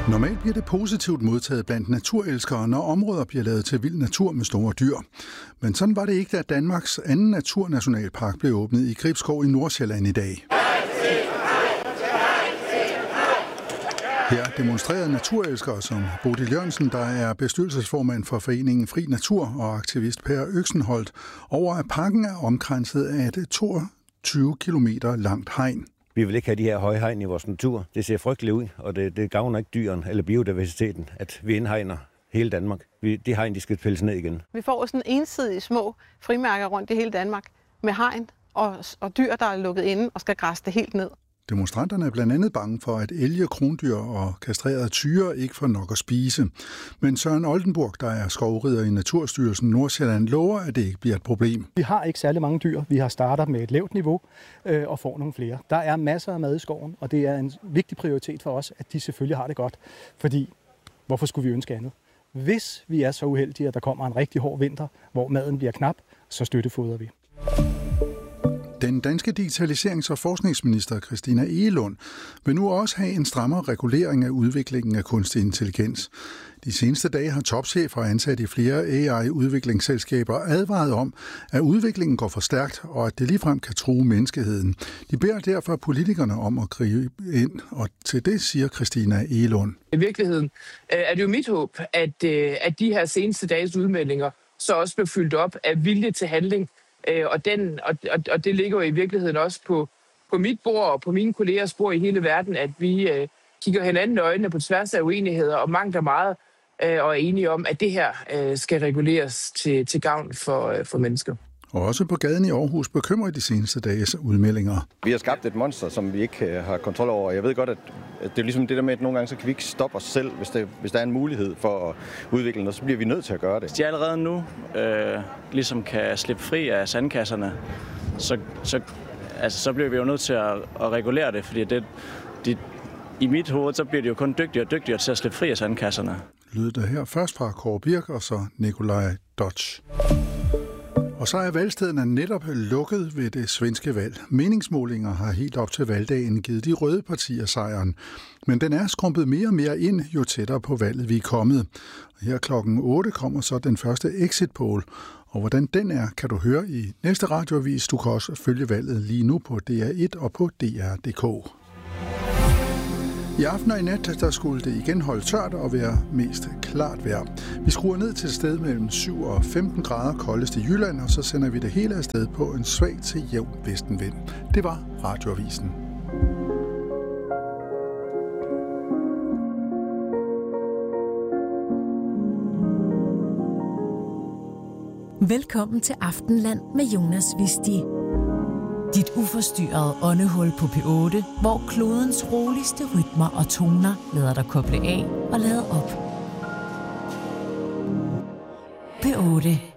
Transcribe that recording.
Normalt bliver det positivt modtaget blandt naturelskere, når områder bliver lavet til vild natur med store dyr. Men sådan var det ikke, da Danmarks anden naturnationalpark blev åbnet i Gribskov i Nordsjælland i dag. Her demonstrerede naturelskere som Bodil Jørgensen, der er bestyrelsesformand for foreningen Fri Natur, og aktivist Per Øksenholt, over at parken er omkranset af et 22 kilometer langt hegn. Vi vil ikke have de her høje hegn i vores natur. Det ser frygteligt ud, og det gavner ikke dyren eller biodiversiteten, at vi indhegner hele Danmark. De hegn, de skal pilles ned igen. Vi får sådan ensidige små frimærker rundt i hele Danmark med hegn og dyr, der er lukket inde og skal græsse det helt ned. Demonstranterne er blandt andet bange for, at elge, krondyr og kastrerede tyre ikke får nok at spise. Men Søren Oldenburg, der er skovrider i Naturstyrelsen Nordsjælland, lover, at det ikke bliver et problem. Vi har ikke særlig mange dyr. Vi har startet med et lavt niveau og får nogle flere. Der er masser af mad i skoven, og det er en vigtig prioritet for os, at de selvfølgelig har det godt. Fordi, hvorfor skulle vi ønske andet? Hvis vi er så uheldige, at der kommer en rigtig hård vinter, hvor maden bliver knap, så støttefodrer vi. Den danske digitaliserings- og forskningsminister Christina Egelund vil nu også have en strammere regulering af udviklingen af kunstig intelligens. De seneste dage har topchefer ansat i flere AI-udviklingsselskaber advaret om, at udviklingen går for stærkt, og at det ligefrem kan true menneskeheden. De beder derfor politikerne om at gribe ind, og til det siger Christina Egelund. I virkeligheden er det jo mit håb, at de her seneste dages udmeldinger så også bliver fyldt op af vilje til handling. Og det ligger jo i virkeligheden også på mit bord og på mine kollegers bord i hele verden, at vi kigger hinanden i øjnene på tværs af uenigheder og mangt og meget, og er enige om, at det her skal reguleres til gavn for mennesker. Og også på gaden i Aarhus bekymrer de seneste dages udmeldinger. Vi har skabt et monster, som vi ikke har kontrol over. Jeg ved godt, at det er ligesom det der med, at nogle gange så kan vi ikke stoppe os selv, hvis der er en mulighed for at udvikle noget, så bliver vi nødt til at gøre det. Hvis de allerede nu ligesom kan slippe fri af sandkasserne, så bliver vi jo nødt til at regulere det, fordi i mit hoved, så bliver de jo kun dygtigere og dygtigere til at slippe fri af sandkasserne. Lyder det her først fra Kåre Birk og så Nikolaj Dodge. Og så er valgstederne netop lukket ved det svenske valg. Meningsmålinger har helt op til valgdagen givet de røde partier sejren. Men den er skrumpet mere og mere ind, jo tættere på valget vi er kommet. Og her klokken 8 kommer så den første exit poll. Og hvordan den er, kan du høre i næste radioavis. Du kan også følge valget lige nu på DR1 og på DR.dk. I aften og i nat, der skulle det igen holde tørt og være mest klart vejr. Vi skruer ned til et sted mellem 7 og 15 grader koldest i Jylland, og så sender vi det hele afsted på en svag til jævn vestenvind. Det var Radioavisen. Velkommen til Aftenland med Jonas Visti. Dit uforstyrrede åndehul på P8, hvor klodens roligste rytmer og toner lader dig koble af og lade op. P8.